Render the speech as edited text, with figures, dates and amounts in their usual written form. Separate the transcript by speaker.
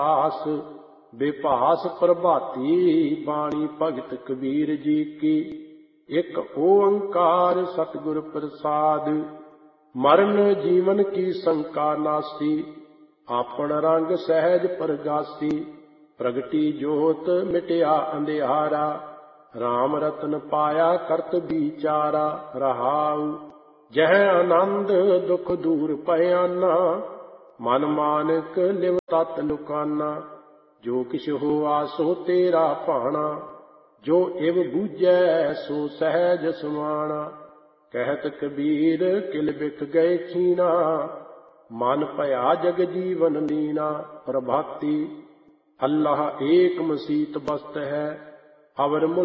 Speaker 1: ਆਸ ਬੇਭਾਸ ਪ੍ਰਭਾਤੀ ਬਾਣੀ ਭਗਤ ਕਬੀਰ ਜੀ ਕੀ। ਇੱਕ ਓੰਕਾਰ ਸਤਿਗੁਰ ਪ੍ਰਸਾਦ ਮਰਨ ਜੀਵਨ ਕੀ ਸੰਕਾ ਨਾਸੀ। ਆਪਣ ਰੰਗ ਸਹਿਜ ਪ੍ਰਗਾਸੀ ਪ੍ਰਗਟੀ ਜੋਤ ਮਿਟਿਆ ਅੰਧਿਆਰਾ। ਰਾਮ ਰਤਨ ਪਾਇਆ ਕਰਤ ਵਿਚਾਰਾ ਰਹਾਉ। ਜਹ ਆਨੰਦ ਦੁਖ ਦੂਰ ਭਇਆਨਾ ਮਨ ਮਾਨਕ ਲਿਵ ਤਤ ਲੁਕਾਨਾ। ਜੋ ਕਿਛ ਹੋਆ ਸੋ ਤੇਰਾ ਭਾਣਾ ਜੋ ਇਵ ਬੂਝੈ ਸੋ ਸਹਿਜ ਸਮਾਣਾ। ਕਹਿਤ ਕਬੀਰ ਕਿਲ ਬਿਕ ਗਏ ਖੀਨਾ ਮਨ ਭਇਆ ਜਗ ਜੀਵਨ ਲੀਨਾ। ਪ੍ਰਭਾਤੀ ਅੱਲਾਹ ਏਕ ਮਸੀਤ ਬਸਤ ਹੈ ਅਵਰ